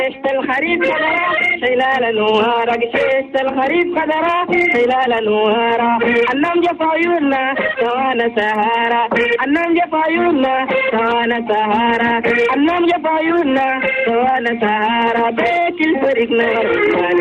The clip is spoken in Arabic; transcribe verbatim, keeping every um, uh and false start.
شيشت الخريف خضرا خلال النهار شيشت الخريف خضرا خلال النهار النوم جف عيوننا سوانا سهارا النوم جف عيوننا سوانا سهارا النوم جف عيوننا سوانا سهارا بيت الفريق نور